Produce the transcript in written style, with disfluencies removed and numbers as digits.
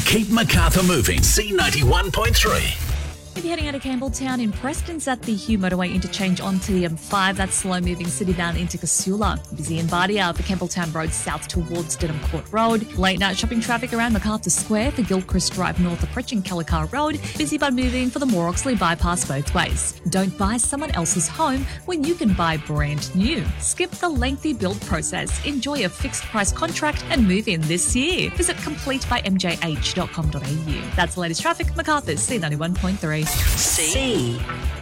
Keep Macarthur moving. C91.3. If you're heading out of Campbelltown in Preston's at the Hugh Motorway interchange onto the M5, that's slow-moving city-bound into Casula. Busy in Bardia for Campbelltown Road south towards Dedham Court Road. Late-night shopping traffic around MacArthur Square for Gilchrist Drive north of Pritchard Kellicar Road. Busy but moving for the Moore Oxley bypass both ways. Don't buy someone else's home when you can buy brand new. Skip the lengthy build process. Enjoy a fixed-price contract and move in this year. Visit completebymjh.com.au. That's the latest traffic. MacArthur's C91.3. C